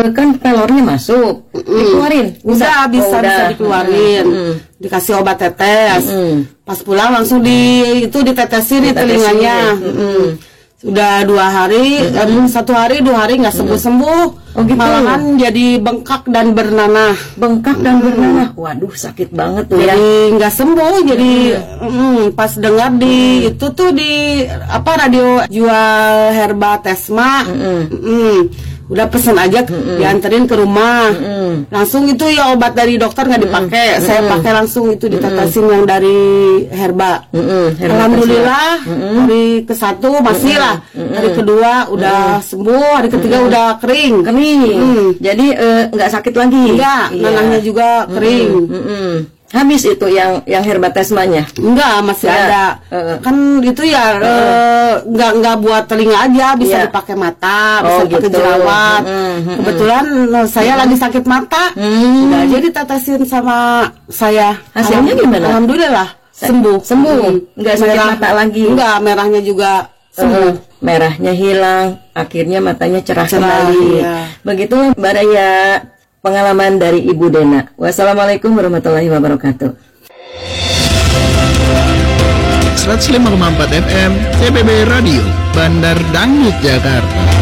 kan pelornya masuk, dikeluarin. Bisa dikeluarin. Dikasih obat tetes. Pas pulang langsung ditetesin di telinganya. Udah 2 hari, 1 hari 2 hari nggak sembuh. Oh gitu. Malahan jadi bengkak dan bernanah. Waduh, sakit banget tuh ya. Jadi nggak sembuh. Jadi pas dengar di itu tuh di radio jual herba Tesma. Udah pesen aja, dianterin ke rumah. Langsung itu ya obat dari dokter nggak dipakai. Saya pakai langsung itu ditetesin yang dari herba. Alhamdulillah hari ke-1 masih lah. Hari kedua udah sembuh, hari ketiga udah kering. Jadi nggak sakit lagi. Enggak, nanahnya juga kering. Habis itu yang herba Tesmanya? Enggak, masih ada. Kan itu ya enggak buat telinga aja, bisa dipakai mata, bisa dipakai jerawat. Kebetulan saya lagi sakit mata. Udah aja ditetesin sama saya. Hasilnya gimana? Alhamdulillah sembuh. Enggak sakit mata lagi. Enggak, merahnya juga sembuh. Merahnya hilang, akhirnya matanya cerah kembali. Iya. Begitulah Mbak Raya, pengalaman dari Ibu Dena. Wassalamualaikum warahmatullahi wabarakatuh. 105,4 FM CBB Radio, Bandar Dangdut Jakarta.